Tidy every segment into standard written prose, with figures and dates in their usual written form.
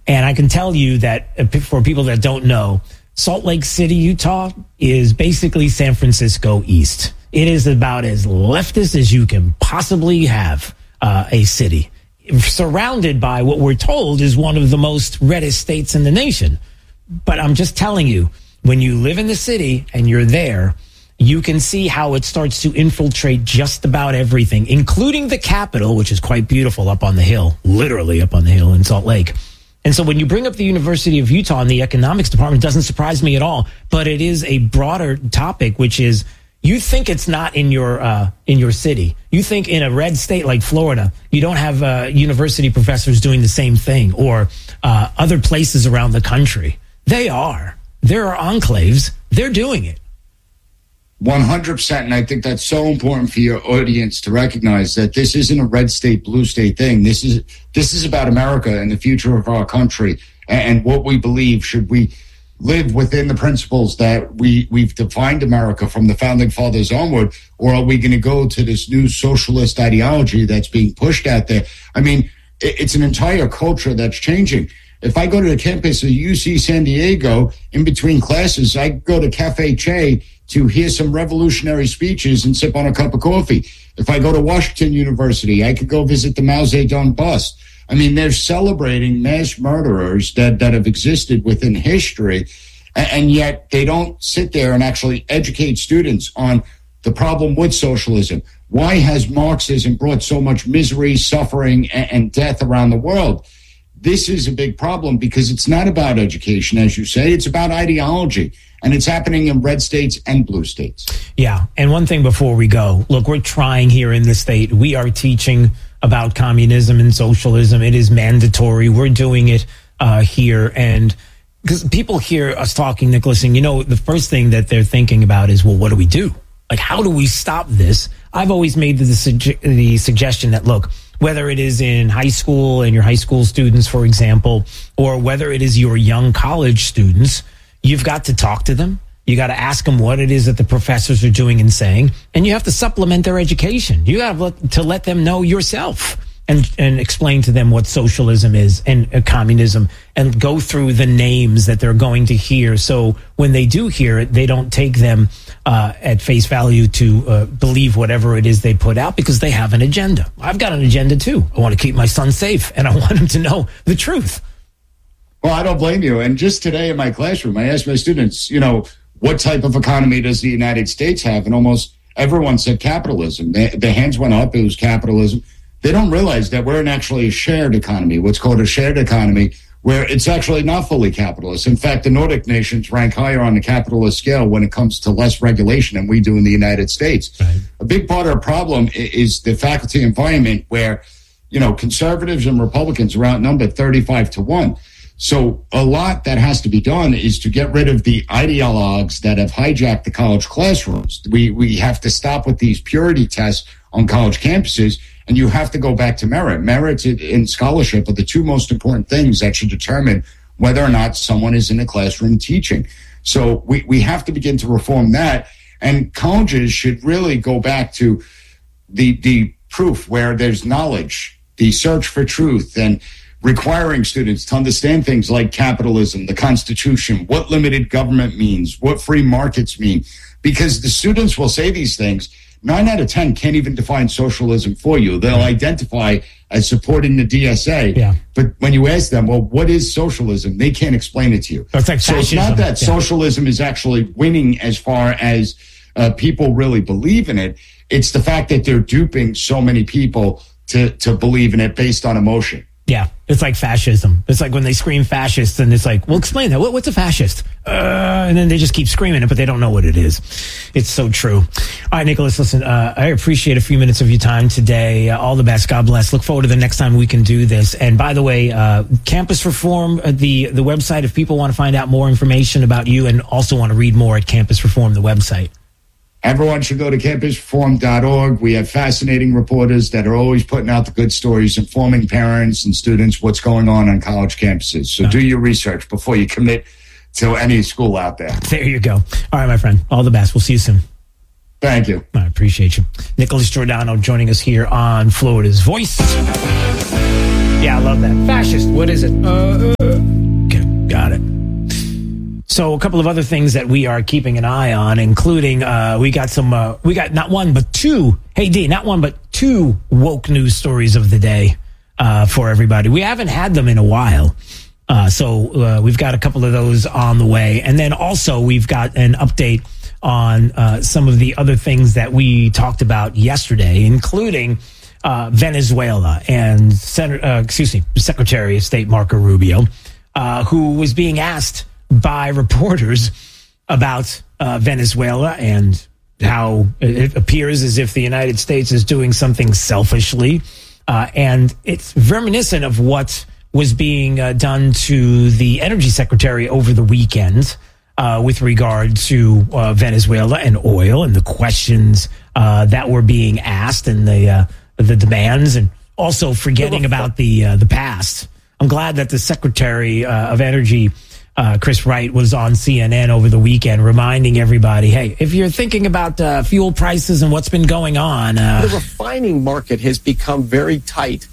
And I can tell you that for people that don't know, Salt Lake City, Utah is basically San Francisco East. It is about as leftist as you can possibly have a city, surrounded by what we're told is one of the most reddest states in the nation. But I'm just telling you, when you live in the city and you're there, you can see how it starts to infiltrate just about everything, including the Capitol, which is quite beautiful up on the hill, literally up on the hill in Salt Lake. And so when you bring up the University of Utah and the economics department, it doesn't surprise me at all. But it is a broader topic, which is you think it's not in your city. You think in a red state like Florida, you don't have university professors doing the same thing, or other places around the country. They are. There are enclaves. They're doing it. 100%. And I think that's so important for your audience to recognize that this isn't a red state, blue state thing. This is about America and the future of our country and what we believe. Should we live within the principles that we've defined America from the founding fathers onward, or are we going to go to this new socialist ideology that's being pushed out there? I mean, it's an entire culture that's changing. If I go to the campus of UC San Diego, in between classes, I go to Cafe Che to hear some revolutionary speeches and sip on a cup of coffee. If I go to Washington University, I could go visit the Mao Zedong bust. I mean, they're celebrating mass murderers that have existed within history, and yet they don't sit there and actually educate students on the problem with socialism. Why has Marxism brought so much misery, suffering, and death around the world? This is a big problem because it's not about education, as you say. It's about ideology. And it's happening in red states and blue states. Yeah. And one thing before we go, look, we're trying here in the state. We are teaching about communism and socialism. It is mandatory. We're doing it here. And because people hear us talking, Nicholas, and the first thing that they're thinking about is, well, what do we do? Like, how do we stop this? I've always made the suggestion that, look, whether it is in high school and your high school students, for example, or whether it is your young college students, you've got to talk to them. You got to ask them what it is that the professors are doing and saying, and you have to supplement their education. You have to let them know yourself and explain to them what socialism is and communism, and go through the names that they're going to hear. So when they do hear it, they don't take them at face value to believe whatever it is they put out, because they have an agenda. I've got an agenda too. I want to keep my son safe, and I want him to know the truth. Well, I don't blame you. And just today in my classroom, I asked my students, what type of economy does the United States have? And almost everyone said capitalism. Their hands went up. It was capitalism. They don't realize that we're in actually a shared economy, what's called a shared economy, where it's actually not fully capitalist. In fact, the Nordic nations rank higher on the capitalist scale when it comes to less regulation than we do in the United States. Right. A big part of our problem is the faculty environment where, conservatives and Republicans are outnumbered 35-1. So a lot that has to be done is to get rid of the ideologues that have hijacked the college classrooms. We have to stop with these purity tests on college campuses, and you have to go back to merit. Merit and scholarship are the two most important things that should determine whether or not someone is in a classroom teaching. So we have to begin to reform that, and colleges should really go back to the proof where there's knowledge, the search for truth, and requiring students to understand things like capitalism, the Constitution, what limited government means, what free markets mean. Because the students will say these things. 9 out of 10 can't even define socialism for you. They'll identify as supporting the DSA. Yeah. But when you ask them, well, what is socialism? They can't explain it to you. It's like so it's not that socialism is actually winning as far as people really believe in it. It's the fact that they're duping so many people to believe in it based on emotion. Yeah, it's like fascism. It's like when they scream fascist, and it's like, well, explain that. What's a fascist? And then they just keep screaming it, but they don't know what it is. It's so true. All right, Nicholas, listen, I appreciate a few minutes of your time today. All the best. God bless. Look forward to the next time we can do this. And by the way, Campus Reform, the website, if people want to find out more information about you and also want to read more at Campus Reform, the website. Everyone should go to campusreform.org. We have fascinating reporters that are always putting out the good stories, informing parents and students what's going on college campuses. So do your research before you commit to any school out there. There you go. All right, my friend. All the best. We'll see you soon. Thank you. I appreciate you. Nicholas Giordano joining us here on Florida's Voice. Yeah, I love that. Fascist. What is it? So a couple of other things that we are keeping an eye on, including we got not one but two. Hey D, not one but two woke news stories of the day for everybody. We haven't had them in a while, so we've got a couple of those on the way, and then also we've got an update on some of the other things that we talked about yesterday, including Venezuela and Secretary of State Marco Rubio, who was being asked by reporters about Venezuela and how it appears as if the United States is doing something selfishly. And it's reminiscent of what was being done to the energy secretary over the weekend with regard to Venezuela and oil and the questions that were being asked and the demands, and also forgetting about the past. I'm glad that the Secretary of Energy, Chris Wright, was on CNN over the weekend reminding everybody, hey, if you're thinking about fuel prices and what's been going on. The refining market has become very tight.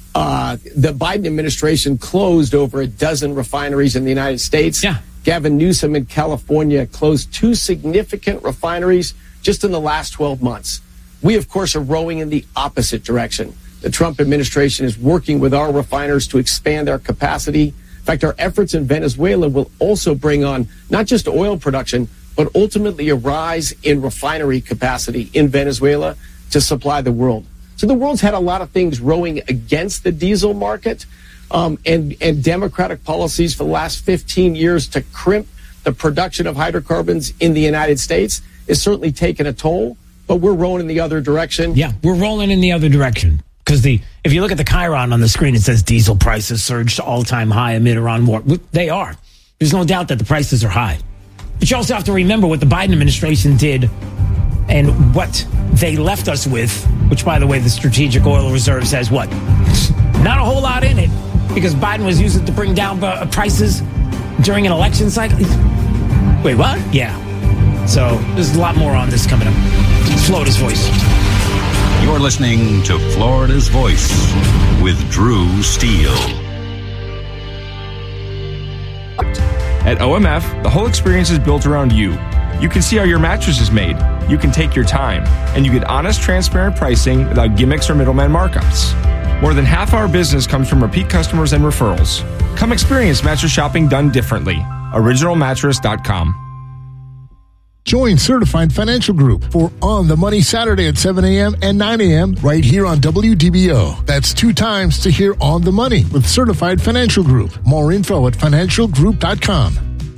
The Biden administration closed over a dozen refineries in the United States. Yeah. Gavin Newsom in California closed 2 significant refineries just in the last 12 months. We, of course, are rowing in the opposite direction. The Trump administration is working with our refiners to expand their capacity. In fact, our efforts in Venezuela will also bring on not just oil production, but ultimately a rise in refinery capacity in Venezuela to supply the world. So the world's had a lot of things rowing against the diesel market, and Democratic policies for the last 15 years to crimp the production of hydrocarbons in the United States is certainly taken a toll, but we're rolling in the other direction. Yeah, we're rolling in the other direction. Because if you look at the Chiron on the screen, it says diesel prices surged to all-time high amid Iran war. They are. There's no doubt that the prices are high. But you also have to remember what the Biden administration did and what they left us with, which, by the way, the Strategic Oil Reserve says what? Not a whole lot in it, because Biden was using it to bring down prices during an election cycle. Wait, what? Yeah. So there's a lot more on this coming up. Florida's Voice. You're listening to Florida's Voice with Drew Steele. At OMF, the whole experience is built around you. You can see how your mattress is made. You can take your time. And you get honest, transparent pricing without gimmicks or middleman markups. More than half our business comes from repeat customers and referrals. Come experience mattress shopping done differently. OriginalMattress.com. Join Certified Financial Group for On the Money Saturday at 7 a.m. and 9 a.m. right here on WDBO. That's 2 times to hear On the Money with Certified Financial Group. More info at financialgroup.com.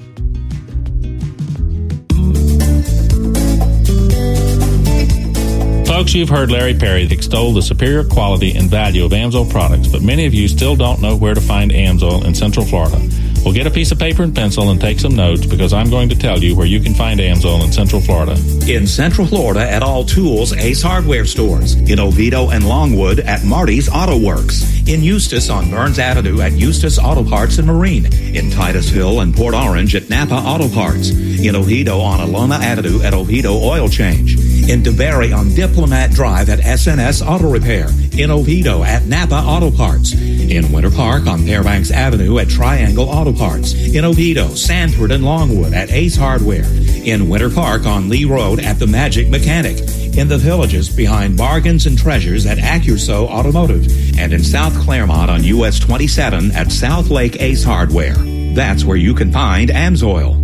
Folks, you've heard Larry Perry extol the superior quality and value of AMSOIL products, but many of you still don't know where to find AMSOIL in Central Florida. Well, get a piece of paper and pencil and take some notes, because I'm going to tell you where you can find AMSOIL in Central Florida. In Central Florida at all Tools Ace Hardware stores. In Oviedo and Longwood at Marty's Auto Works. In Eustis on Burns Avenue at Eustis Auto Parts and Marine. In Titusville and Port Orange at Napa Auto Parts. In Oviedo on Alona Avenue at Oviedo Oil Change. In DeBerry on Diplomat Drive at SNS Auto Repair. In Oviedo at Napa Auto Parts. In Winter Park on Fairbanks Avenue at Triangle Auto Parts. In Oviedo, Sanford, and Longwood at Ace Hardware. In Winter Park on Lee Road at The Magic Mechanic. In the Villages behind Bargains and Treasures at Accurso Automotive. And in South Claremont on US 27 at South Lake Ace Hardware. That's where you can find AMSOIL.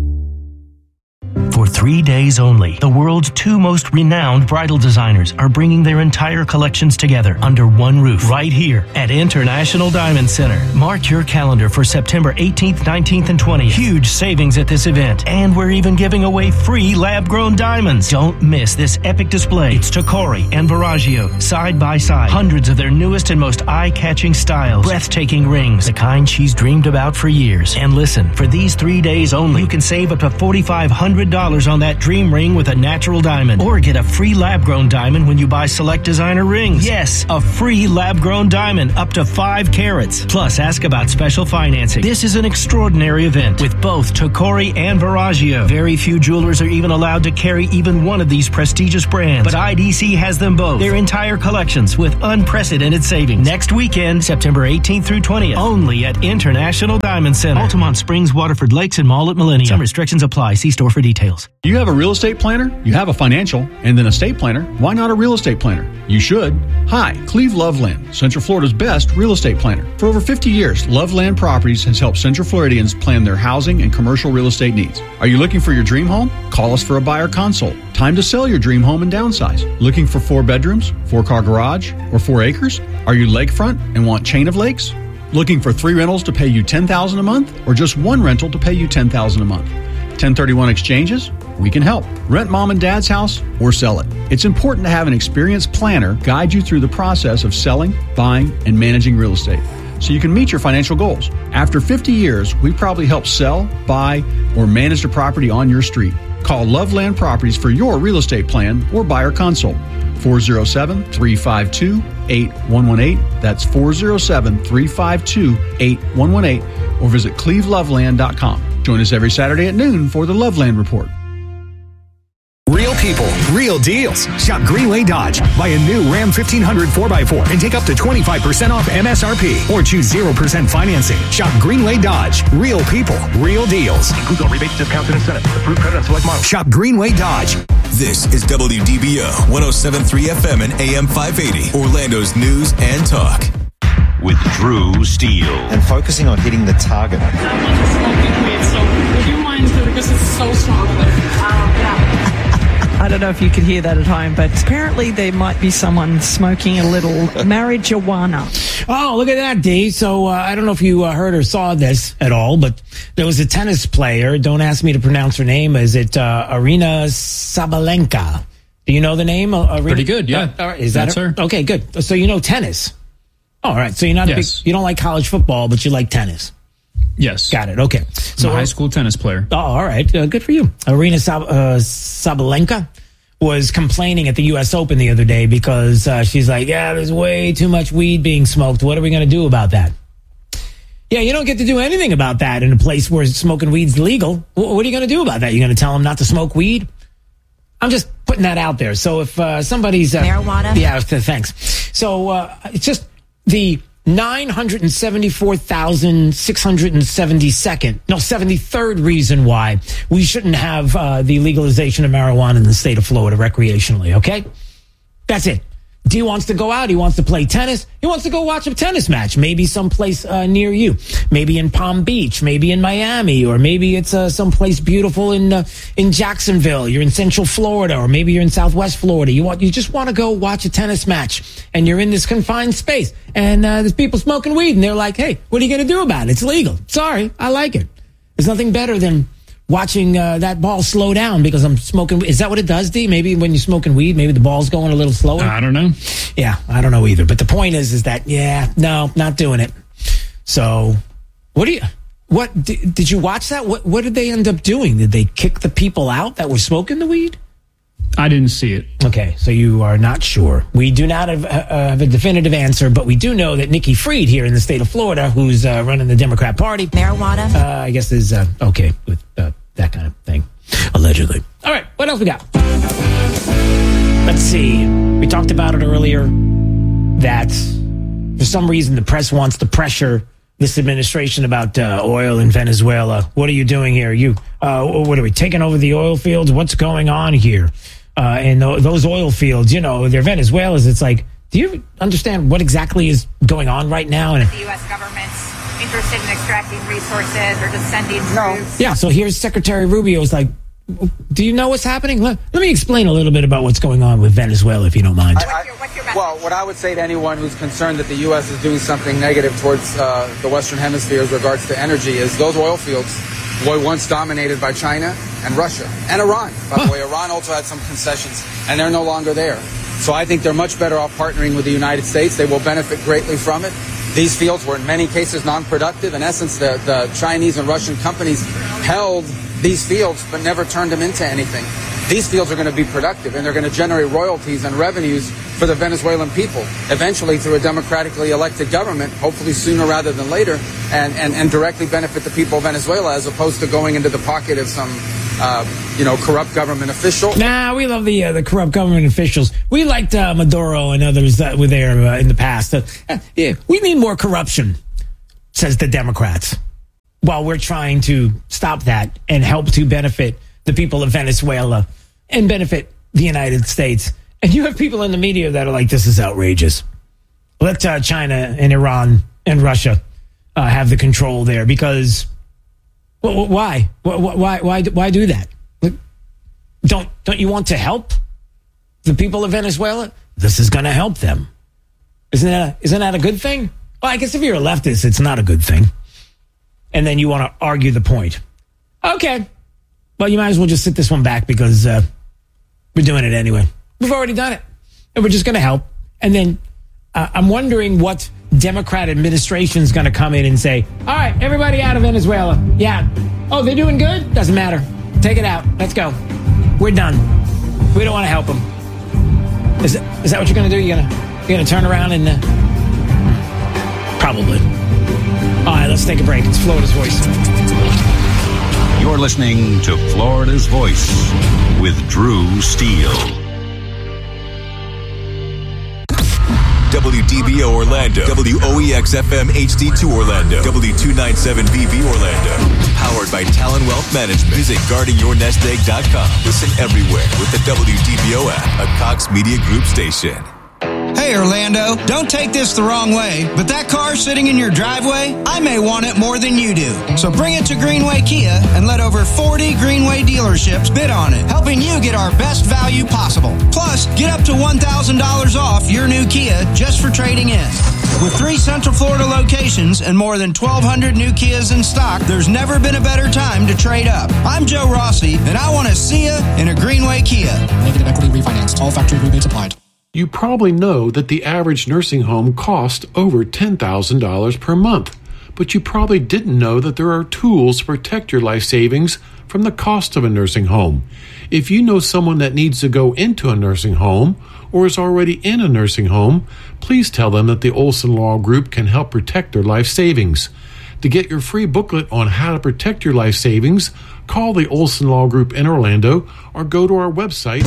For 3 days only, the world's 2 most renowned bridal designers are bringing their entire collections together under one roof right here at International Diamond Center. Mark your calendar for September 18th, 19th, and 20th. Huge savings at this event, and we're even giving away free lab-grown diamonds. Don't miss this epic display. It's Tacori and Verragio side by side. Hundreds of their newest and most eye-catching styles. Breathtaking rings, the kind she's dreamed about for years. And listen, for these 3 days only, you can save up to $4,500 colors on that dream ring with a natural diamond. Or get a free lab-grown diamond when you buy select designer rings. Yes, a free lab-grown diamond up to 5 carats. Plus, ask about special financing. This is an extraordinary event with both Tacori and Verragio. Very few jewelers are even allowed to carry even one of these prestigious brands, but IDC has them both. Their entire collections with unprecedented savings. Next weekend, September 18th through 20th, only at International Diamond Center, Altamont Springs, Waterford Lakes, and Mall at Millennium. Some restrictions apply. See store for details. You have a real estate planner, you have a financial, and then a estate planner. Why not a real estate planner? You should. Hi, Cleve Loveland, Central Florida's best real estate planner. For over 50 years, Loveland Properties has helped Central Floridians plan their housing and commercial real estate needs. Are you looking for your dream home? Call us for a buyer consult. Time to sell your dream home and downsize. Looking for 4 bedrooms, 4-car garage, or 4 acres? Are you lakefront and want chain of lakes? Looking for 3 rentals to pay you $10,000 a month, or just 1 rental to pay you $10,000 a month? 1031 exchanges? We can help. Rent mom and dad's house or sell it. It's important to have an experienced planner guide you through the process of selling, buying, and managing real estate so you can meet your financial goals. After 50 years, we probably help sell, buy, or manage the property on your street. Call Loveland Properties for your real estate plan or buyer consult. 407-352-8118. That's 407-352-8118. Or visit cleveloveland.com. Join us every Saturday at noon for the Loveland Report. Real people, real deals. Shop Greenway Dodge. Buy a new Ram 1500 4x4 and take up to 25% off MSRP or choose 0% financing. Shop Greenway Dodge. Real people, real deals. Includes all rebates, discounts, and incentives. Approved credit on select models. Shop Greenway Dodge. This is WDBO 107.3 FM and AM 580, Orlando's news and talk. With Drew Steele. And focusing on hitting the target. I'm not smoking weed, so would you mind, because it's so strong there. I don't know if you could hear that at home, but apparently there might be someone smoking a little marijuana. Oh, look at that, Dee. So I don't know if you heard or saw this at all, but there was a tennis player. Don't ask me to pronounce her name. Is it Aryna Sabalenka? Do you know the name? Pretty good, yeah. Is that her? Okay, good. So you know tennis. All right. So you're not you don't like college football, but you like tennis. Yes. Got it. Okay. So I'm a high school tennis player. Oh, all right. Good for you. Aryna Sabalenka was complaining at the U.S. Open the other day because she's like, yeah, there's way too much weed being smoked. What are we going to do about that? Yeah, you don't get to do anything about that in a place where smoking weed's legal. What are you going to do about that? You're going to tell them not to smoke weed? I'm just putting that out there. So if somebody's... marijuana? Yeah, thanks. So it's just the 73rd reason why we shouldn't have the legalization of marijuana in the state of Florida recreationally, okay? That's it. D wants to go out. He wants to play tennis. He wants to go watch a tennis match, maybe someplace near you, maybe in Palm Beach, maybe in Miami, or maybe it's someplace beautiful in Jacksonville. You're in Central Florida, or maybe you're in Southwest Florida. You just want to go watch a tennis match, and you're in this confined space, and there's people smoking weed, and they're like, hey, what are you going to do about it? It's legal. Sorry, I like it. There's nothing better than watching that ball slow down because I'm smoking. Is that what it does, D? Maybe when you're smoking weed, maybe the ball's going a little slower? I don't know. Yeah, I don't know either. But the point is that, no, not doing it. So did you watch that? What did they end up doing? Did they kick the people out that were smoking the weed? I didn't see it. Okay, so you are not sure. We do not have a definitive answer, but we do know that Nikki Fried here in the state of Florida, who's running the Democrat Party. Marijuana? I guess is okay with that kind of thing, allegedly. All right, what else we got? Let's see. We talked about it earlier that for some reason the press wants to pressure this administration about oil in Venezuela. What are you doing here? What are we taking over the oil fields? What's going on here? And those oil fields, they're Venezuela's. It's like, do you understand what exactly is going on right now? The U.S. government's interested in extracting resources or just sending troops. Yeah, so here's Secretary Rubio's like, do you know what's happening? Let me explain a little bit about what's going on with Venezuela, if you don't mind. Well, what I would say to anyone who's concerned that the U.S. is doing something negative towards the Western Hemisphere as regards to energy is those oil fields were once dominated by China and Russia and Iran. By the way, Iran also had some concessions, and they're no longer there. So I think they're much better off partnering with the United States. They will benefit greatly from it. These fields were in many cases non-productive. In essence, the Chinese and Russian companies held these fields but never turned them into anything. These fields are going to be productive, and they're going to generate royalties and revenues for the Venezuelan people, eventually through a democratically elected government, hopefully sooner rather than later, and directly benefit the people of Venezuela as opposed to going into the pocket of some corrupt government official. Nah, we love the corrupt government officials. We liked Maduro and others that were there in the past. We need more corruption, says the Democrats, while we're trying to stop that and help to benefit the people of Venezuela and benefit the United States. And you have people in the media that are like, this is outrageous. Let China and Iran and Russia have the control there, because why do that? Don't you want to help the people of Venezuela? This is going to help them. Isn't that a good thing? Well, I guess if you're a leftist, it's not a good thing. And then you want to argue the point. Okay. Well, you might as well just sit this one back, because we're doing it anyway. We've already done it. And we're just going to help. And then I'm wondering what Democrat administration is going to come in and say, all right, everybody out of Venezuela. Yeah. Oh, they're doing good? Doesn't matter. Take it out. Let's go. We're done. We don't want to help them. Is that what you're going to do? You're going to turn around and... Probably. All right, let's take a break. It's Florida's Voice. You're listening to Florida's Voice with Drew Steele. WDBO Orlando, WOEX-FM HD2 Orlando, W297BB Orlando. Powered by Talon Wealth Management. Visit guardingyournestegg.com. Listen everywhere with the WDBO app, a Cox Media Group station. Hey, Orlando, don't take this the wrong way, but that car sitting in your driveway, I may want it more than you do. So bring it to Greenway Kia and let over 40 Greenway dealerships bid on it, helping you get our best value possible. Plus, get up to $1,000 off your new Kia just for trading in. With 3 Central Florida locations and more than 1,200 new Kias in stock, there's never been a better time to trade up. I'm Joe Rossi, and I want to see you in a Greenway Kia. Negative equity refinance. All factory rebates applied. You probably know that the average nursing home costs over $10,000 per month, but you probably didn't know that there are tools to protect your life savings from the cost of a nursing home. If you know someone that needs to go into a nursing home or is already in a nursing home, please tell them that the Olson Law Group can help protect their life savings. To get your free booklet on how to protect your life savings, call the Olson Law Group in Orlando or go to our website.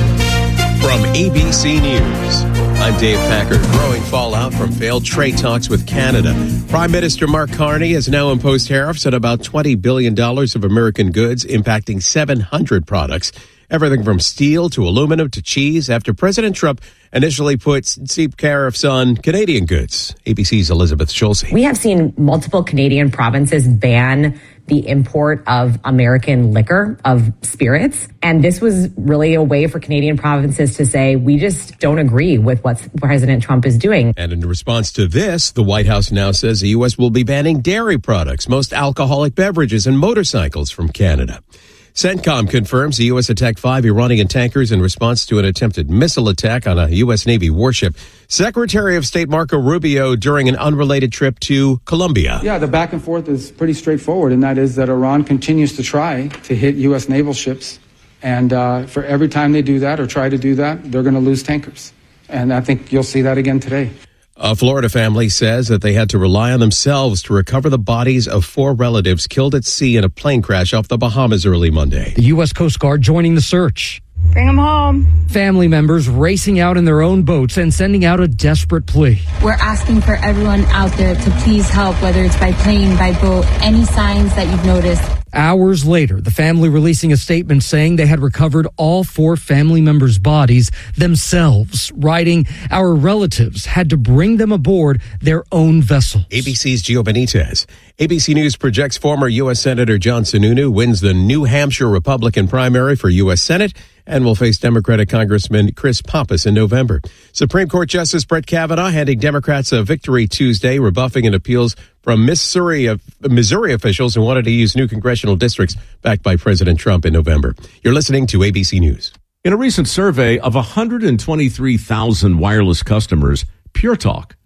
From ABC News, I'm Dave Packard. Growing fallout from failed trade talks with Canada. Prime Minister Mark Carney has now imposed tariffs on about $20 billion of American goods, impacting 700 products. Everything from steel to aluminum to cheese, after President Trump initially put steep tariffs on Canadian goods. ABC's Elizabeth Schulze. We have seen multiple Canadian provinces ban the import of American liquor, of spirits. And this was really a way for Canadian provinces to say, we just don't agree with what President Trump is doing. And in response to this, the White House now says the U.S. will be banning dairy products, most alcoholic beverages, and motorcycles from Canada. CENTCOM confirms the U.S. attacked 5 Iranian tankers in response to an attempted missile attack on a U.S. Navy warship. Secretary of State Marco Rubio during an unrelated trip to Colombia. Yeah, the back and forth is pretty straightforward, and that is that Iran continues to try to hit U.S. naval ships. And for every time they do that or try to do that, they're going to lose tankers. And I think you'll see that again today. A Florida family says that they had to rely on themselves to recover the bodies of 4 relatives killed at sea in a plane crash off the Bahamas early Monday. The U.S. Coast Guard joining the search. Bring them home. Family members racing out in their own boats and sending out a desperate plea. We're asking for everyone out there to please help, whether it's by plane, by boat, any signs that you've noticed. Hours later, the family releasing a statement saying they had recovered all 4 family members' bodies themselves, writing, "Our relatives had to bring them aboard their own vessels." ABC's Gio Benitez. ABC News projects former U.S. Senator John Sununu wins the New Hampshire Republican primary for U.S. Senate and will face Democratic Congressman Chris Pappas in November. Supreme Court Justice Brett Kavanaugh handing Democrats a victory Tuesday, rebuffing an appeals from Missouri officials who wanted to use new congressional districts backed by President Trump in November. You're listening to ABC News. In a recent survey of 123,000 wireless customers, Pure Talk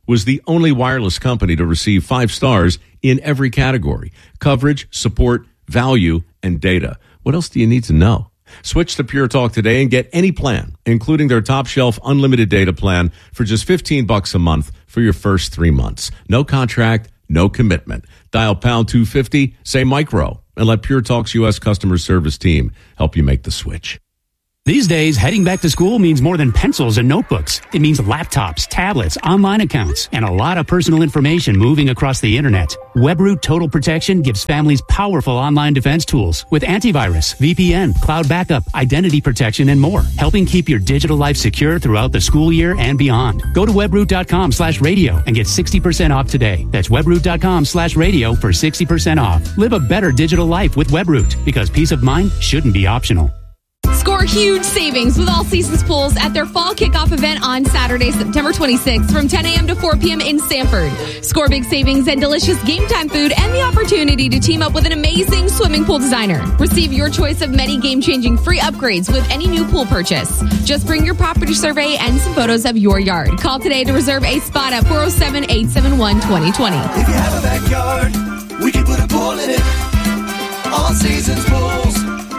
was the only wireless company to receive 5 stars in every category: coverage, support, value, and data. What else do you need to know? Switch to Pure Talk today and get any plan, including their top shelf unlimited data plan for just $15 a month for your first 3 months. No contract, no commitment. Dial pound 250, say micro, and let Pure Talk's U.S. customer service team help you make the switch. These days, heading back to school means more than pencils and notebooks. It means laptops, tablets, online accounts, and a lot of personal information moving across the internet. WebRoot Total Protection gives families powerful online defense tools with antivirus, VPN, cloud backup, identity protection, and more, helping keep your digital life secure throughout the school year and beyond. Go to webroot.com/radio and get 60% off today. That's webroot.com/radio for 60% off. Live a better digital life with WebRoot, because peace of mind shouldn't be optional. Score huge savings with All Seasons Pools at their fall kickoff event on Saturday, September 26th from 10 a.m. to 4 p.m. in Sanford. Score big savings and delicious game time food and the opportunity to team up with an amazing swimming pool designer. Receive your choice of many game-changing free upgrades with any new pool purchase. Just bring your property survey and some photos of your yard. Call today to reserve a spot at 407-871-2020. If you have a backyard, we can put a pool in it. All Seasons Pools.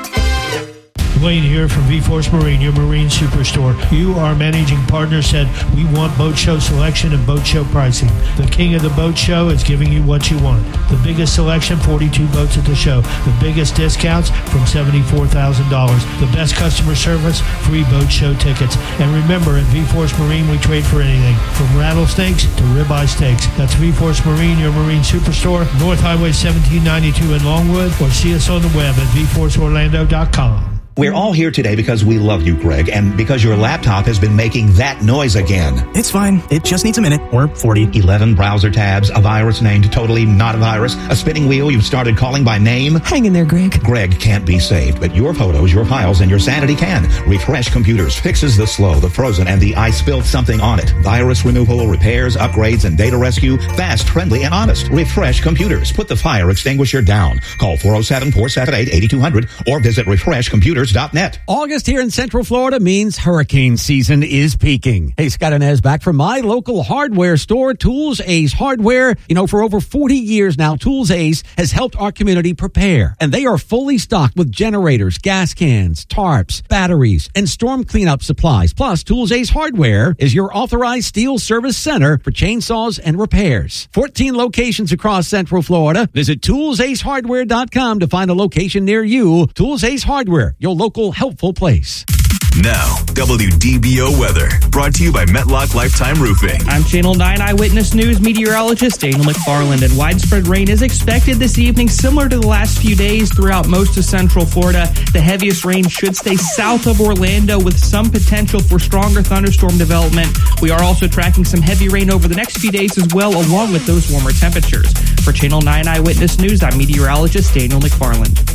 Wayne here from V-Force Marine, your marine superstore. You, our managing partner, said we want boat show selection and boat show pricing. The king of the boat show is giving you what you want. The biggest selection, 42 boats at the show. The biggest discounts from $74,000. The best customer service, free boat show tickets. And remember, at V-Force Marine, we trade for anything, from rattlesnakes to ribeye steaks. That's V-Force Marine, your marine superstore, North Highway 1792 in Longwood, or see us on the web at vforceorlando.com. We're all here today because we love you, Greg, and because your laptop has been making that noise again. It's fine. It just needs a minute, or 40. 11 browser tabs, a virus named totally not a virus, a spinning wheel you've started calling by name. Hang in there, Greg. Greg can't be saved, but your photos, your files, and your sanity can. Refresh Computers fixes the slow, the frozen, and the I spilled something on it. Virus removal, repairs, upgrades, and data rescue. Fast, friendly, and honest. Refresh Computers. Put the fire extinguisher down. Call 407-478-8200 or visit refreshcomputers.net. August here in Central Florida means hurricane season is peaking. Hey, Scott Inez back from my local hardware store, Tools Ace Hardware. You know, for over 40 years now, Tools Ace has helped our community prepare. And they are fully stocked with generators, gas cans, tarps, batteries, and storm cleanup supplies. Plus, Tools Ace Hardware is your authorized steel service center for chainsaws and repairs. 14 locations across Central Florida. Visit toolsacehardware.com to find a location near you. Tools Ace Hardware, your local helpful place. Now, WDBO weather, brought to you by Metlock Lifetime Roofing. I'm Channel 9 Eyewitness News meteorologist Daniel McFarland, and widespread rain is expected this evening, similar to the last few days throughout most of Central Florida. The heaviest rain should stay south of Orlando with some potential for stronger thunderstorm development. We are also tracking some heavy rain over the next few days as well, along with those warmer temperatures. For Channel 9 Eyewitness News, I'm meteorologist Daniel McFarland.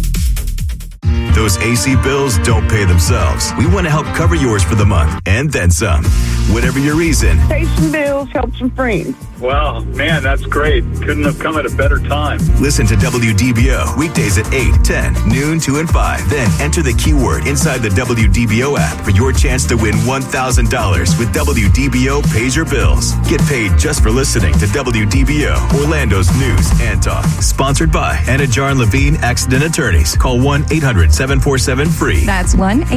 Those AC bills don't pay themselves. We want to help cover yours for the month and then some. Whatever your reason. Pay some bills, help some friends. Wow, man, that's great. Couldn't have come at a better time. Listen to WDBO weekdays at 8, 10, noon, 2, and 5. Then enter the keyword inside the WDBO app for your chance to win $1,000 with WDBO Pays Your Bills. Get paid just for listening to WDBO, Orlando's news and talk. Sponsored by Anna Jar and Levine Accident Attorneys. Call 1-800-747-FREE. That's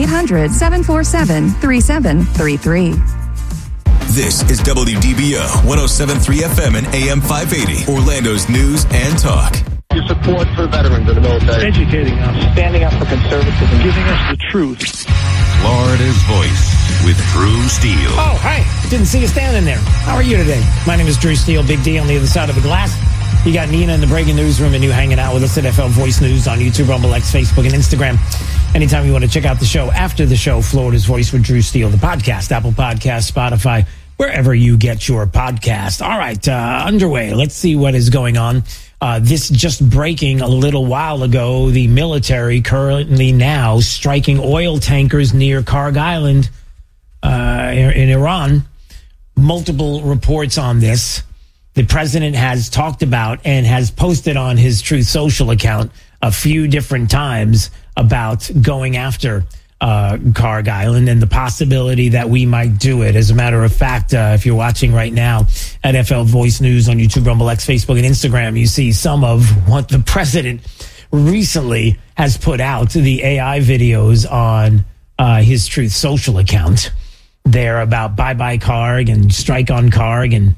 1-800-747-3733. This is WDBO 107.3 FM and AM 580, Orlando's news and talk. Your support for veterans of the military. Educating us. Standing up for conservatism. Giving us the truth. Florida's Voice with Drew Steele. Oh, hi. Didn't see you standing there. How are you today? My name is Drew Steele, Big D on the other side of the glass. You got Nina in the breaking newsroom and you hanging out with us at FL Voice News on YouTube, Rumble X, Facebook, and Instagram. Anytime you want to check out the show after the show, Florida's Voice with Drew Steele, the podcast, Apple Podcast, Spotify, wherever you get your podcast. All right, underway. Let's see what is going on. This just breaking a little while ago, the military currently now striking oil tankers near Karg Island in Iran. Multiple reports on this. The president has talked about and has posted on his Truth Social account a few different times about going after Island and the possibility that we might do it. As a matter of fact, if you're watching right now at FL Voice News on YouTube, Rumble X, Facebook, and Instagram, you see some of what the president recently has put out, the AI videos on his Truth Social account. They're about bye-bye Karg and strike on Karg and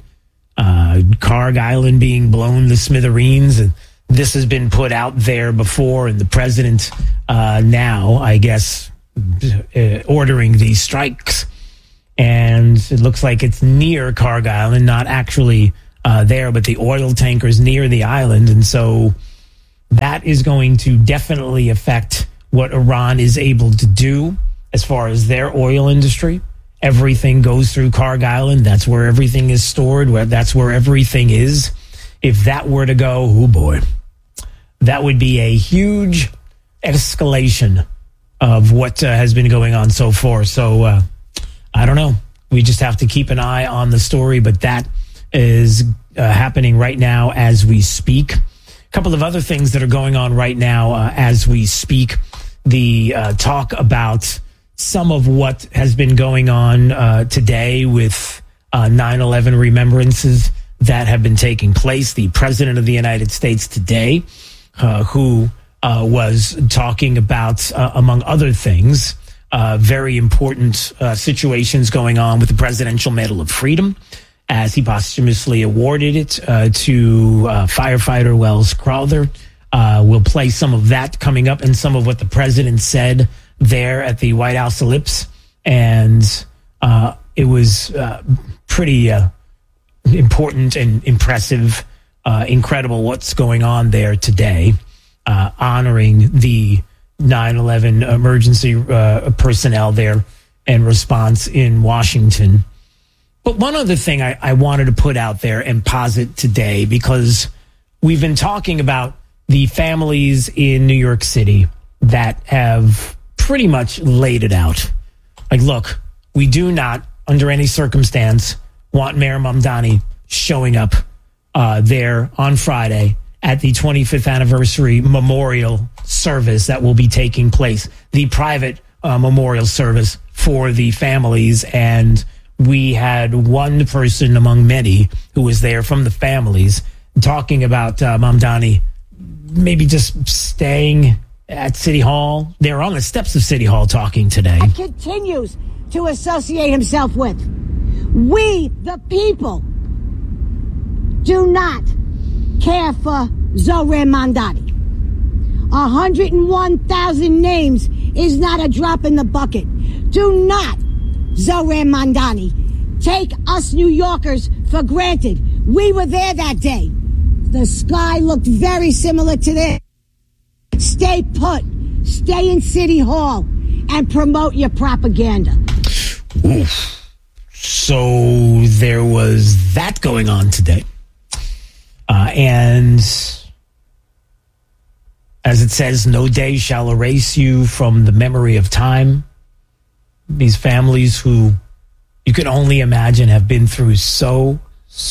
Karg Island being blown to smithereens. And this has been put out there before, and the president now, I guess, ordering these strikes. And it looks like it's near Karg Island, not actually there, but the oil tankers near the island. And so that is going to definitely affect what Iran is able to do as far as their oil industry. Everything goes through Karg Island. That's where everything is stored. That's where everything is. If that were to go, oh boy, that would be a huge escalation of what has been going on so far. So I don't know. We just have to keep an eye on the story, but that is happening right now as we speak. A couple of other things that are going on right now as we speak. The talk about some of what has been going on today with 9/11 remembrances that have been taking place. The president of the United States today, who was talking about, among other things, very important situations going on with the Presidential Medal of Freedom, as he posthumously awarded it to firefighter Wells Crowther. We'll play some of that coming up and some of what the president said there at the White House Ellipse. And it was pretty important and impressive, incredible what's going on there today, honoring the 9/11 emergency personnel there and response in Washington. But one other thing I wanted to put out there and posit today, because we've been talking about the families in New York City that have pretty much laid it out. Like, look, we do not, under any circumstance, want Mayor Mamdani showing up there on Friday at the 25th anniversary memorial service that will be taking place, the private memorial service for the families. And we had one person among many who was there from the families talking about Mamdani maybe just staying at City Hall. They're on the steps of City Hall talking today. And continues to associate himself with. We, the people, do not care for Zohran Mamdani. 101,000 names is not a drop in the bucket. Do not, Zohran Mamdani, take us New Yorkers for granted. We were there that day. The sky looked very similar to this. Stay put, stay in City Hall, and promote your propaganda. Oof. So there was that going on today. And as it says, no day shall erase you from the memory of time. These families who you can only imagine have been through so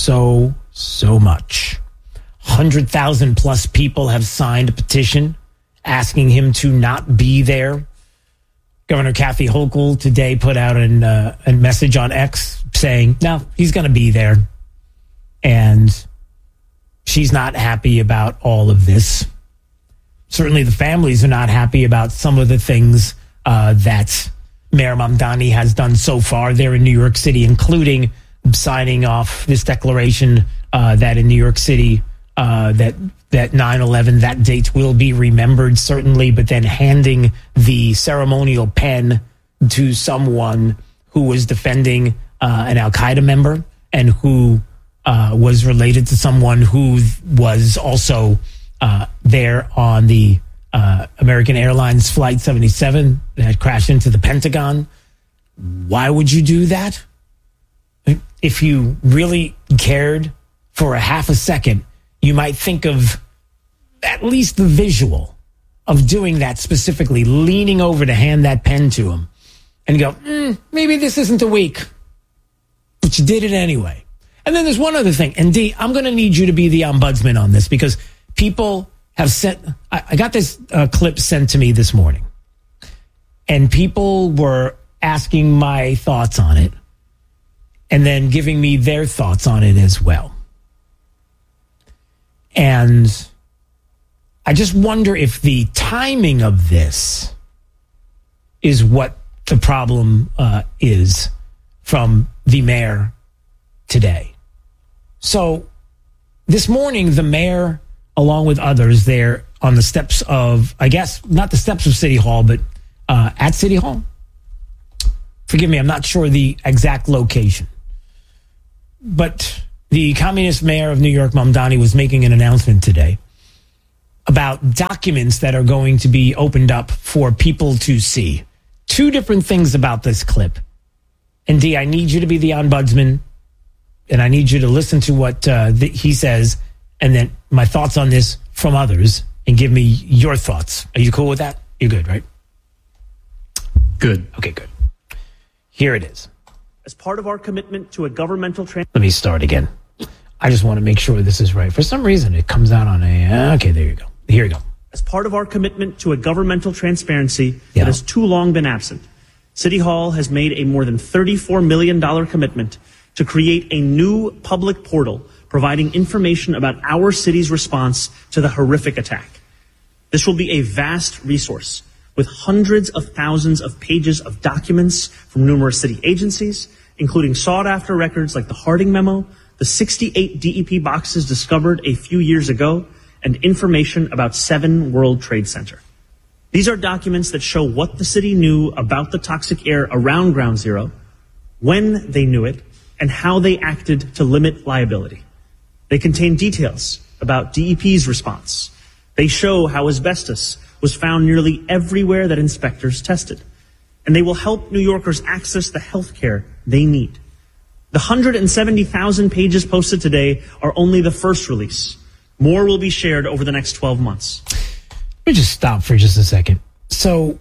much. 100,000 plus people have signed a petition asking him to not be there. Governor Kathy Hochul today put out a message on X saying, no, he's going to be there. And she's not happy about all of this. Certainly the families are not happy about some of the things that Mayor Mamdani has done so far there in New York City, including signing off this declaration that in New York City, that 9/11, that date will be remembered, certainly, but then handing the ceremonial pen to someone who was defending an Al-Qaeda member and who was related to someone who was also there on the American Airlines Flight 77 that crashed into the Pentagon. Why would you do that? If you really cared for a half a second, you might think of at least the visual of doing that specifically, leaning over to hand that pen to him and go, maybe this isn't a week. But you did it anyway. And then there's one other thing. And D, I'm going to need you to be the ombudsman on this, because people have sent, I got this clip sent to me this morning. And people were asking my thoughts on it and then giving me their thoughts on it as well. And I just wonder if the timing of this is what the problem is from the mayor today. So this morning, the mayor, along with others there on the steps of, I guess, not the steps of City Hall, but at City Hall. Forgive me, I'm not sure the exact location. But the communist mayor of New York, Mamdani, was making an announcement today about documents that are going to be opened up for people to see. Two different things about this clip. And Dee, I need you to be the ombudsman, and I need you to listen to what he says, and then my thoughts on this from others, and give me your thoughts. Are you cool with that? You're good, right? Good. Okay, good. Here it is. As part of our commitment to a governmental... Let me start again. I just want to make sure this is right. For some reason, it comes out on a... Okay, there you go. Here you go. As part of our commitment to a governmental transparency that has too long been absent, City Hall has made a more than $34 million commitment to create a new public portal providing information about our city's response to the horrific attack. This will be a vast resource with hundreds of thousands of pages of documents from numerous city agencies, including sought-after records like the Harding Memo, the 68 DEP boxes discovered a few years ago, and information about 7 World Trade Center. These are documents that show what the city knew about the toxic air around Ground Zero, when they knew it, and how they acted to limit liability. They contain details about DEP's response. They show how asbestos was found nearly everywhere that inspectors tested. And they will help New Yorkers access the health care they need. The 170,000 pages posted today are only the first release. More will be shared over the next 12 months. Let me just stop for just a second. So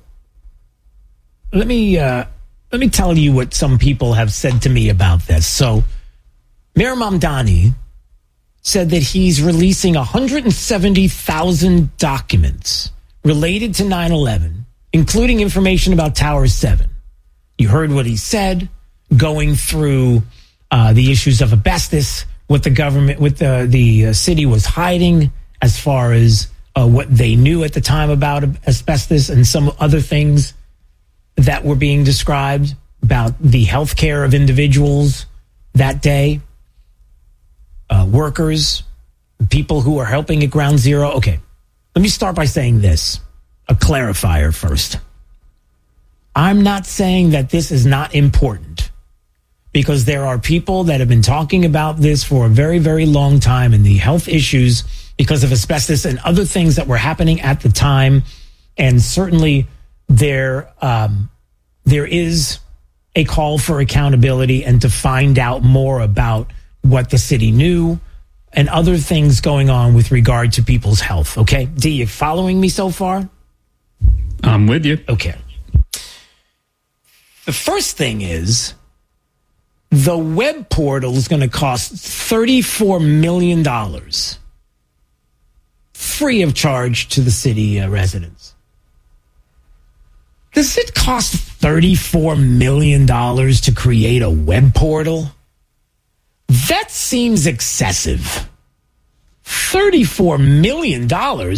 let me tell you what some people have said to me about this. So Mayor Mamdani said that he's releasing 170,000 documents related to 9/11, including information about Tower 7. You heard what he said, going through the issues of asbestos, what the government, what the city was hiding as far as what they knew at the time about asbestos, and some other things that were being described about the health care of individuals that day, workers, people who are helping at Ground Zero. Okay, let me start by saying this, a clarifier first. I'm not saying that this is not important, because there are people that have been talking about this for a very, very long time, and the health issues because of asbestos and other things that were happening at the time. And certainly there is a call for accountability and to find out more about what the city knew and other things going on with regard to people's health. Okay, D, you following me so far? I'm with you. Okay. The first thing is the web portal is going to cost $34 million free of charge to the city residents. Does it cost $34 million to create a web portal? That seems excessive. $34 million?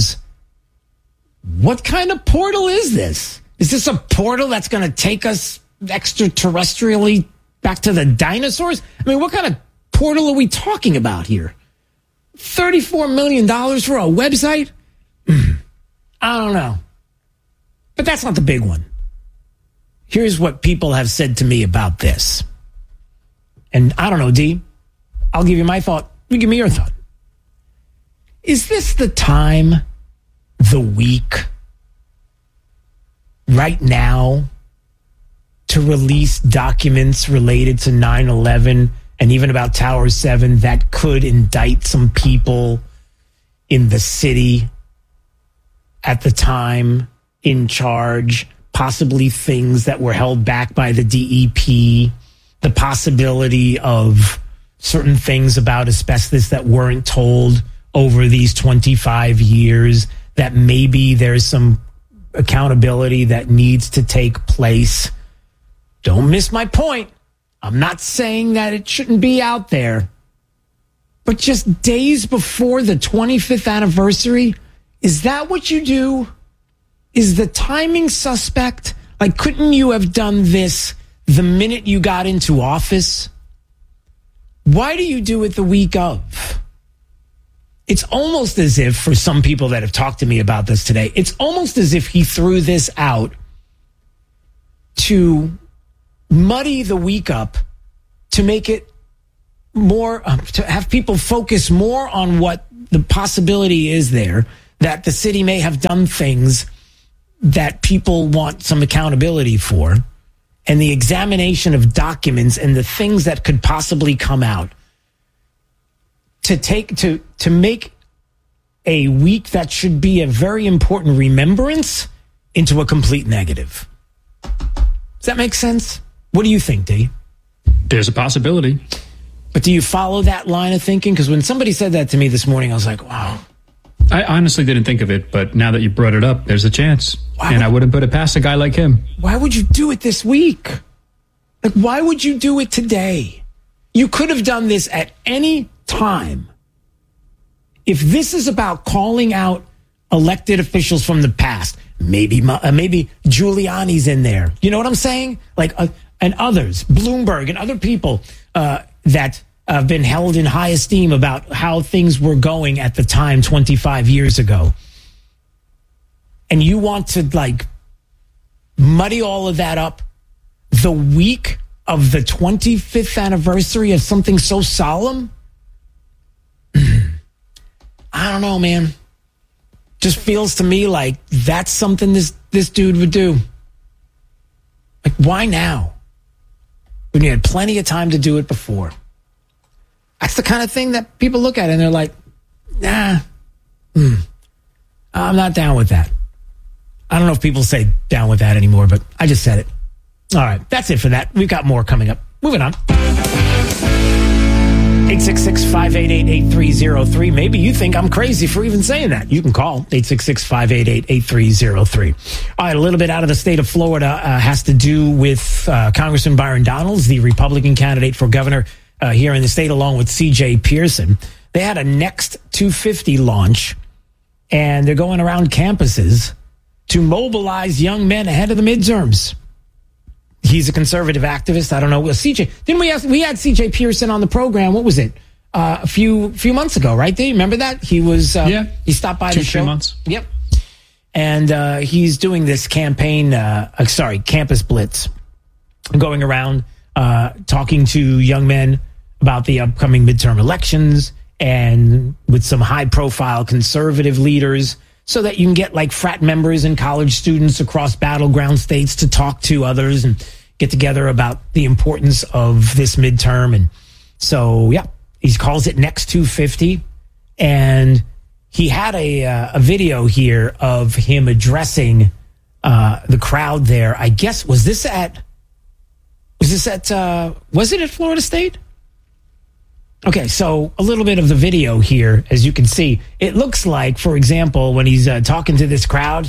What kind of portal is this? Is this a portal that's going to take us extraterrestrially back to the dinosaurs? I mean, what kind of portal are we talking about here? $34 million for a website? I don't know. But that's not the big one. Here's what people have said to me about this. And I don't know, D, I'll give you my thought. You give me your thought. Is this the time, the week, right now, to release documents related to 9/11 and even about Tower 7 that could indict some people in the city at the time in charge, possibly things that were held back by the DEP, the possibility of certain things about asbestos that weren't told over these 25 years, that maybe there's some accountability that needs to take place. Don't miss my point. I'm not saying that it shouldn't be out there. But just days before the 25th anniversary, is that what you do? Is the timing suspect? Like, couldn't you have done this the minute you got into office? Why do you do it the week of? It's almost as if, for some people that have talked to me about this today, it's almost as if he threw this out to muddy the week up, to make it more, to have people focus more on what the possibility is there, that the city may have done things that people want some accountability for, and the examination of documents and the things that could possibly come out, to make a week that should be a very important remembrance into a complete negative. Does that make sense? What do you think, D? There's a possibility. But do you follow that line of thinking? Because when somebody said that to me this morning, I was like, wow. I honestly didn't think of it, but now that you brought it up, there's a chance. And I wouldn't put it past a guy like him. Why would you do it this week? Like, why would you do it today? You could have done this at any time. If this is about calling out elected officials from the past, maybe Giuliani's in there. You know what I'm saying? Like, and others, Bloomberg and other people that have been held in high esteem about how things were going at the time 25 years ago. And you want to, like, muddy all of that up the week of the 25th anniversary of something so solemn? I don't know, man. Just feels to me like that's something this dude would do. Like, why now? When you had plenty of time to do it before. That's the kind of thing that people look at and they're like, nah, I'm not down with that. I don't know if people say down with that anymore, but I just said it. All right, that's it for that. We've got more coming up. Moving on. 866-588-8303. Maybe you think I'm crazy for even saying that. You can call 866-588-8303. All right, a little bit out of the state of Florida has to do with Congressman Byron Donalds, the Republican candidate for governor here in the state, along with C.J. Pearson. They had a Next 250 launch, and they're going around campuses to mobilize young men ahead of the midterms. He's a conservative activist. I don't know. CJ, didn't we had CJ Pearson on the program? What was it? A few months ago, right? Do you remember that? He was, he stopped by the show. 2-3 months. Yep. And he's doing this campaign, campus blitz, going around talking to young men about the upcoming midterm elections and with some high profile conservative leaders, so that you can get like frat members and college students across battleground states to talk to others and get together about the importance of this midterm. And so, yeah, he calls it Next 250. And he had a video here of him addressing the crowd there. I guess, was it at Florida State? Okay, so a little bit of the video here, as you can see. It looks like, for example, when he's talking to this crowd.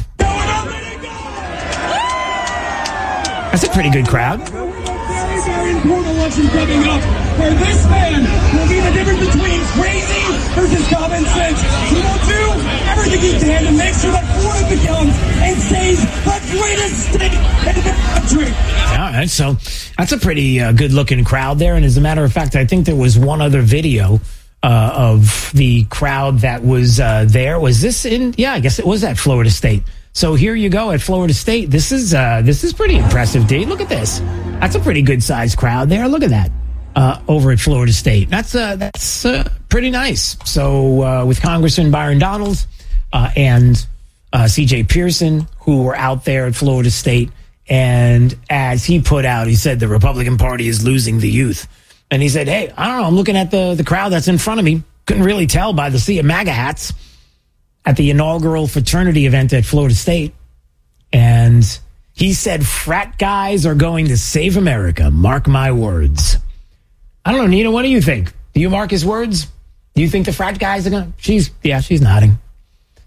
That's a pretty good crowd. Very important election coming up, where this man will be the difference between crazy versus common sense. He will do everything he can to make sure that Florida becomes and stays the greatest state in the country. All right, so that's a pretty good-looking crowd there. And as a matter of fact, I think there was one other video of the crowd that was there. Was this in? Yeah, I guess it was at Florida State. So here you go at Florida State. This is pretty impressive, D. Look at this. That's a pretty good-sized crowd there. Look at that over at Florida State. That's pretty nice. So with Congressman Byron Donalds and C.J. Pearson, who were out there at Florida State. And as he put out, he said the Republican Party is losing the youth. And he said, hey, I don't know, I'm looking at the crowd that's in front of me. Couldn't really tell by the sea of MAGA hats at the inaugural fraternity event at Florida State. And he said frat guys are going to save America. Mark my words. I don't know, Nina, what do you think? Do you mark his words? Do you think the frat guys are going to... She's nodding.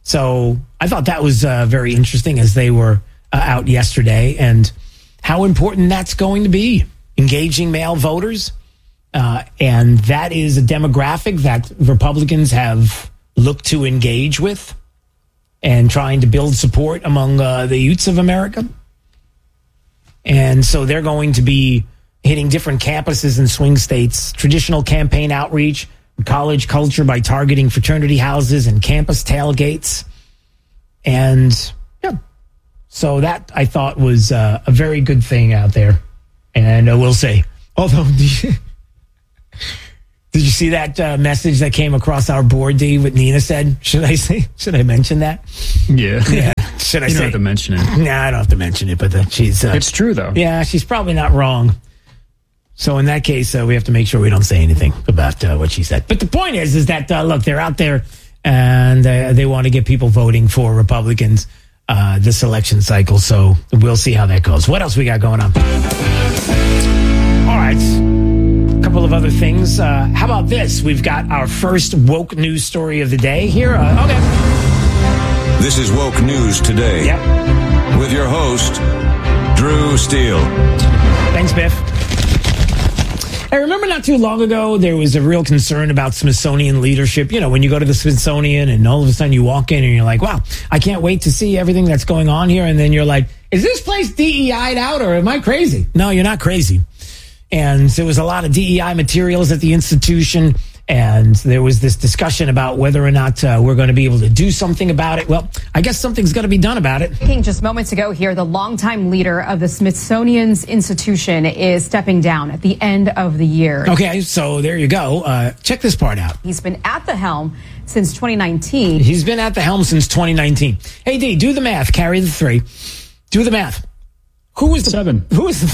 So I thought that was very interesting as they were out yesterday, and how important that's going to be, engaging male voters. And that is a demographic that Republicans have looked to engage with and trying to build support among the youths of America. And so they're going to be hitting different campuses in swing states, traditional campaign outreach, college culture by targeting fraternity houses and campus tailgates. And yeah, so that I thought was a very good thing out there. And we'll see. Although, did you see that message that came across our board, D, what Nina said? Should I mention that? Yeah. Should I you say? don't have to mention it. Nah, I don't have to mention it, but she's... it's true, though. Yeah, she's probably not wrong. So in that case, we have to make sure we don't say anything about what she said. But the point is that, look, they're out there and they want to get people voting for Republicans this election cycle. So we'll see how that goes. What else we got going on? All right. A couple of other things. How about this? We've got our first woke news story of the day here. Okay. This is Woke News Today. Yep. With your host, Drew Steele. Thanks, Biff. I remember not too long ago, there was a real concern about Smithsonian leadership. You know, when you go to the Smithsonian and all of a sudden you walk in and you're like, wow, I can't wait to see everything that's going on here. And then you're like, is this place DEI'd out or am I crazy? No, you're not crazy. And there was a lot of DEI materials at the institution. And there was this discussion about whether or not we're going to be able to do something about it. Well, I guess something's going to be done about it. Just moments ago here, the longtime leader of the Smithsonian's institution is stepping down at the end of the year. Okay, so there you go. Check this part out. He's been at the helm since 2019. He's been at the helm since 2019. Hey, D, do the math. Carry the 3. Do the math. Who was the 7? Who was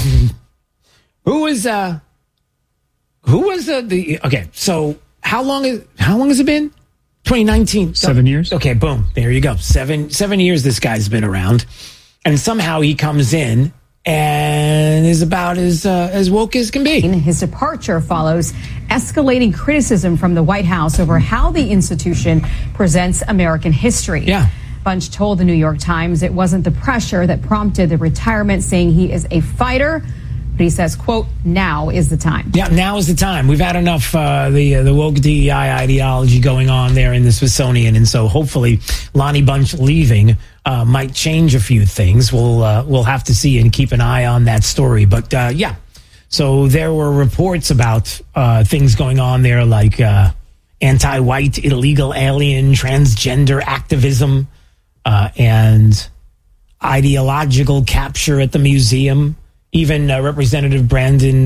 the okay, so how long has it been? 2019. 7 years. Okay, boom. There you go. 7 years this guy's been around. And somehow he comes in and is about as woke as can be. His departure follows escalating criticism from the White House over how the institution presents American history. Yeah. Bunch told the New York Times it wasn't the pressure that prompted the retirement, saying he is a fighter. But he says, quote, now is the time. Yeah, now is the time. We've had enough the woke DEI ideology going on there in the Smithsonian. And so hopefully Lonnie Bunch leaving might change a few things. We'll have to see and keep an eye on that story. But yeah, so there were reports about things going on there like anti-white, illegal alien, transgender activism and ideological capture at the museum. Even Representative Brandon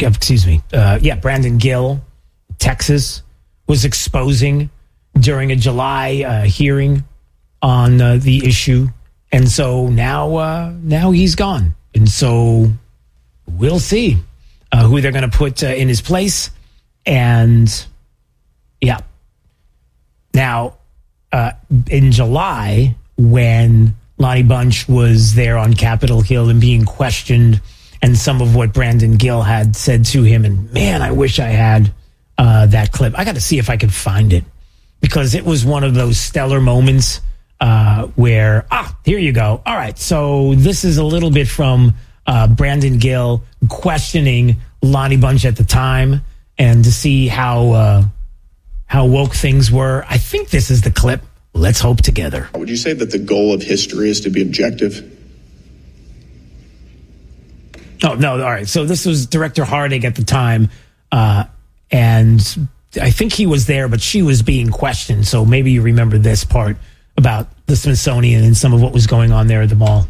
Gill, Texas, was exposing during a July hearing on the issue. And so now he's gone. And so we'll see who they're going to put in his place. And yeah. Now, in July, when Lonnie Bunch was there on Capitol Hill and being questioned, and some of what Brandon Gill had said to him, and man, I wish I had that clip. I got to see if I can find it, because it was one of those stellar moments where, here you go. All right, so this is a little bit from Brandon Gill questioning Lonnie Bunch at the time, and to see how woke things were. I think this is the clip. Let's hope together. Would you say that the goal of history is to be objective? Oh, no. All right. So this was Director Harding at the time. And I think he was there, but she was being questioned. So maybe you remember this part about the Smithsonian and some of what was going on there at the mall.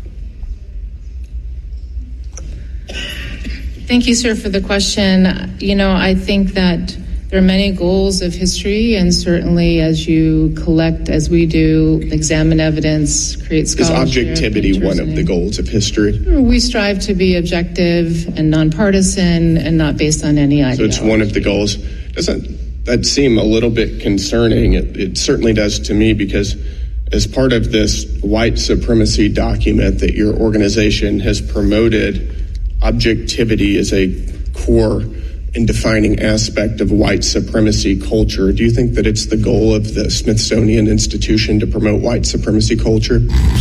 Thank you, sir, for the question. You know, I think that there are many goals of history, and certainly as you collect, as we do, examine evidence, create scholarship. Is objectivity one of the goals of history? We strive to be objective and nonpartisan and not based on any ideology. So it's one of the goals. Doesn't that seem a little bit concerning? It certainly does to me, because as part of this white supremacy document that your organization has promoted, objectivity is a core and defining aspect of white supremacy culture. Do you think that it's the goal of the Smithsonian Institution to promote white supremacy culture?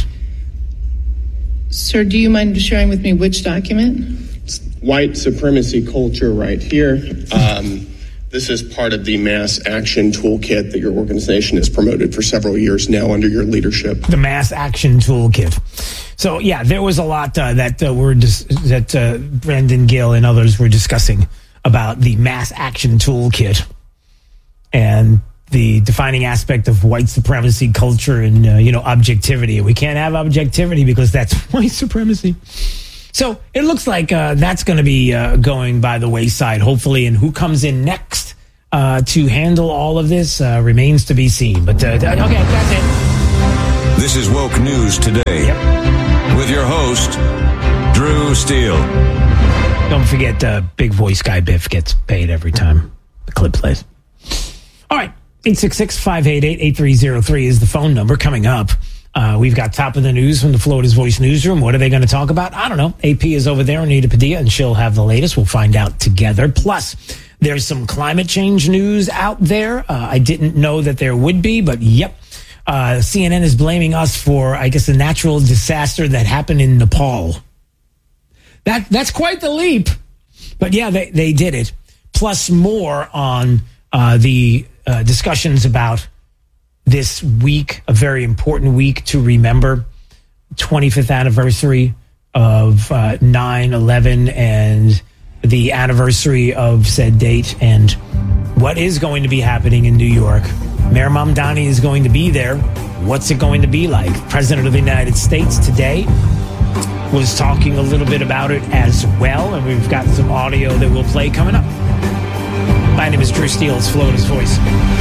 Sir, do you mind sharing with me which document? It's white supremacy culture right here. This is part of the mass action toolkit that your organization has promoted for several years now under your leadership. The mass action toolkit. So, yeah, there was a lot that Brendan Gill and others were discussing about the mass action toolkit and the defining aspect of white supremacy culture and, objectivity. We can't have objectivity because that's white supremacy. So it looks like that's going to be going by the wayside, hopefully. And who comes in next to handle all of this remains to be seen. But, okay, that's it. This is Woke News Today with your host, Drew Steele. Don't forget, big voice guy Biff gets paid every time the clip plays. All right, 866-588-8303 is the phone number. Coming up, we've got top of the news from the Florida's Voice newsroom. What are they going to talk about? I don't know. AP is over there, Anita Padilla, and she'll have the latest. We'll find out together. Plus, there's some climate change news out there. I didn't know that there would be, but yep. CNN is blaming us for, I guess, the natural disaster that happened in Nepal. That's quite the leap. But yeah, they did it. Plus more on the discussions about this week, a very important week to remember, 25th anniversary of 9/11 and the anniversary of said date and what is going to be happening in New York. Mayor Mamdani is going to be there. What's it going to be like? President of the United States today was talking a little bit about it as well, and we've got some audio that we'll play coming up. My name is Drew Steele. It's Florida's Voice.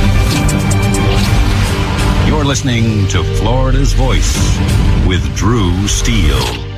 You're listening to Florida's Voice with Drew Steele.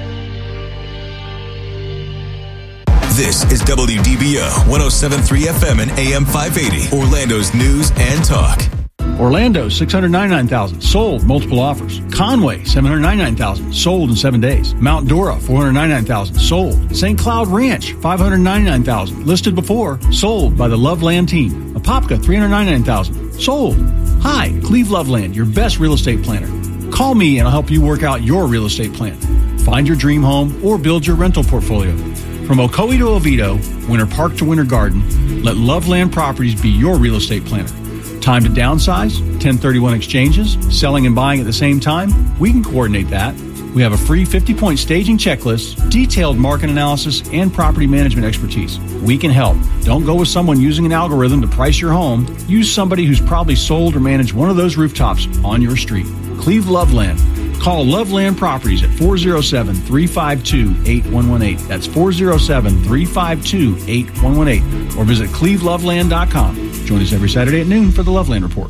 This is WDBO 107.3 FM and AM 580, Orlando's news and talk. Orlando, $699,000, sold, multiple offers. Conway, $799,000, sold in 7 days. Mount Dora, $499,000, sold. St. Cloud Ranch, $599,000, listed before, sold by the Loveland team. Apopka, $399,000, sold. Hi, Cleve Loveland, your best real estate planner. Call me and I'll help you work out your real estate plan. Find your dream home or build your rental portfolio. From Ocoee to Oviedo, Winter Park to Winter Garden, let Loveland Properties be your real estate planner. Time to downsize, 1031 exchanges, selling and buying at the same time? We can coordinate that. We have a free 50-point staging checklist, detailed market analysis, and property management expertise. We can help. Don't go with someone using an algorithm to price your home. Use somebody who's probably sold or managed one of those rooftops on your street. Cleve Loveland. Call Loveland Properties at 407-352-8118. That's 407-352-8118. Or visit cleveloveland.com. Join us every Saturday at noon for the Loveland Report.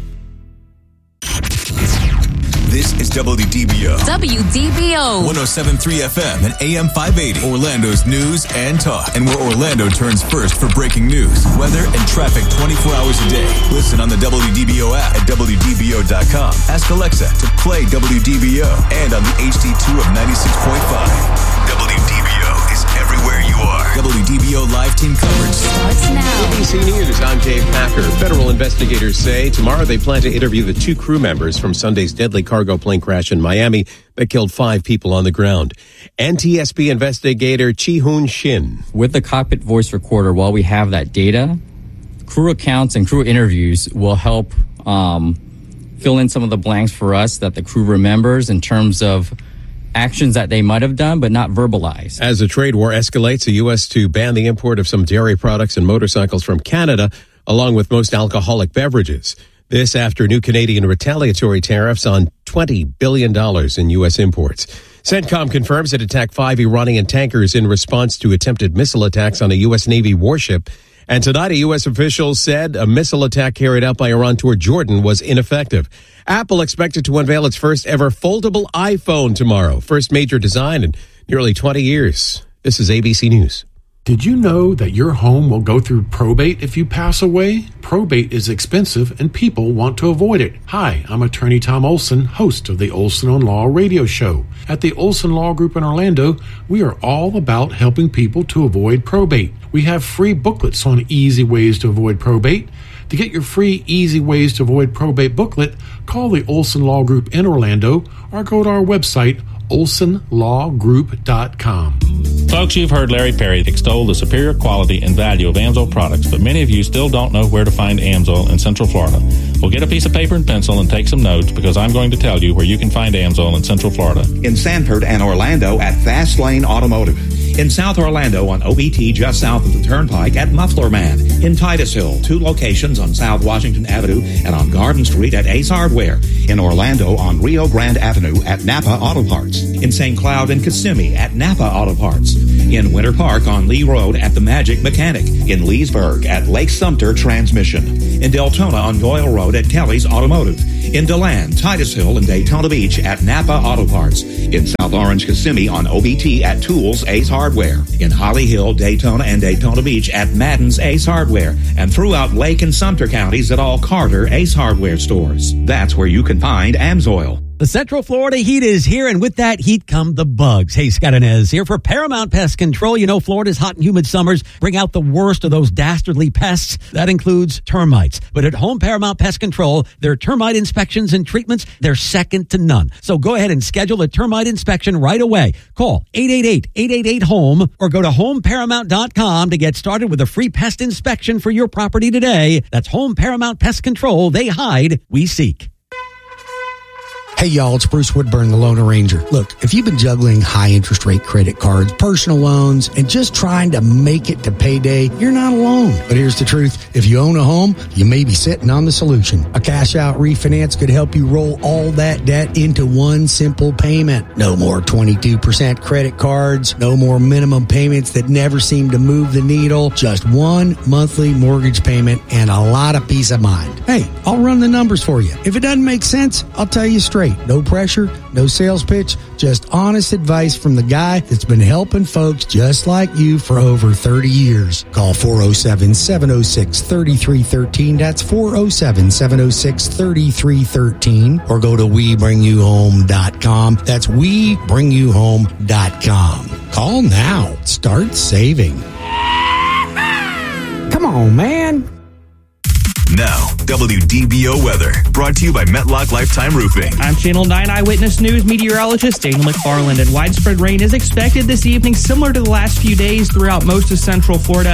This is WDBO. WDBO. 107.3 FM and AM 580. Orlando's news and talk. And where Orlando turns first for breaking news, weather, and traffic 24 hours a day. Listen on the WDBO app at WDBO.com. Ask Alexa to play WDBO and on the HD2 of 96.5. WDBO is everywhere you are. WDBO live team coverage starts now. ABC News, I'm Dave Packer. Federal investigators say tomorrow they plan to interview the two crew members from Sunday's deadly cargo plane crash in Miami that killed 5 people on the ground. NTSB investigator Chi-Hoon Shin. With the cockpit voice recorder, while we have that data, crew accounts and crew interviews will help fill in some of the blanks for us that the crew remembers in terms of actions that they might have done but not verbalized. As the trade war escalates, the U.S. to ban the import of some dairy products and motorcycles from Canada, along with most alcoholic beverages. This after new Canadian retaliatory tariffs on $20 billion in U.S. imports. CENTCOM confirms it attacked 5 Iranian tankers in response to attempted missile attacks on a U.S. Navy warship. And tonight, a U.S. official said a missile attack carried out by Iran toward Jordan was ineffective. Apple expected to unveil its first ever foldable iPhone tomorrow. First major design in nearly 20 years. This is ABC News. Did you know that your home will go through probate if you pass away? Probate is expensive and people want to avoid it. Hi, I'm attorney Tom Olson, host of the Olson on Law radio show. At the Olson Law Group in Orlando, we are all about helping people to avoid probate. We have free booklets on easy ways to avoid probate. To get your free Easy Ways to Avoid Probate booklet, call the Olson Law Group in Orlando or go to our website, olsonlawgroup.com. Folks, you've heard Larry Perry extol the superior quality and value of Amsoil products, but many of you still don't know where to find Amsoil in Central Florida. Well, get a piece of paper and pencil and take some notes, because I'm going to tell you where you can find Amsoil in Central Florida. In Sanford and Orlando at Fast Lane Automotive. In South Orlando on OBT just south of the Turnpike at Muffler Man. In Titusville, 2 locations on South Washington Avenue and on Garden Street at Ace Hardware. In Orlando on Rio Grande Avenue at Napa Auto Parts. In St. Cloud and Kissimmee at Napa Auto Parts. In Winter Park on Lee Road at The Magic Mechanic. In Leesburg at Lake Sumter Transmission. In Deltona on Doyle Road at Kelly's Automotive. In DeLand, Titusville, and Daytona Beach at Napa Auto Parts. In South Orange, Kissimmee on OBT at Tools Ace Hardware. In Holly Hill, Daytona, and Daytona Beach at Madden's Ace Hardware. And throughout Lake and Sumter counties at all Carter Ace Hardware stores. That's where you can find Amsoil. The Central Florida heat is here, and with that heat come the bugs. Hey, Scott Inez here for Paramount Pest Control. You know, Florida's hot and humid summers bring out the worst of those dastardly pests. That includes termites. But at Home Paramount Pest Control, their termite inspections and treatments, they're second to none. So go ahead and schedule a termite inspection right away. Call 888-888-HOME or go to homeparamount.com to get started with a free pest inspection for your property today. That's Home Paramount Pest Control. They hide, we seek. Hey y'all, it's Bruce Woodburn, the Loan Arranger. Look, if you've been juggling high interest rate credit cards, personal loans, and just trying to make it to payday, you're not alone. But here's the truth. If you own a home, you may be sitting on the solution. A cash out refinance could help you roll all that debt into one simple payment. No more 22% credit cards, no more minimum payments that never seem to move the needle, just one monthly mortgage payment and a lot of peace of mind. Hey, I'll run the numbers for you. If it doesn't make sense, I'll tell you straight. No pressure, no sales pitch, just honest advice from the guy that's been helping folks just like you for over 30 years. Call 407-706-3313. That's 407-706-3313. Or go to WeBringYouHome.com. That's WeBringYouHome.com. Call now. Start saving. Come on, man. Now, WDBO weather, brought to you by Metlock Lifetime Roofing. I'm Channel 9 Eyewitness News meteorologist Daniel McFarland, and widespread rain is expected this evening, similar to the last few days throughout most of Central Florida.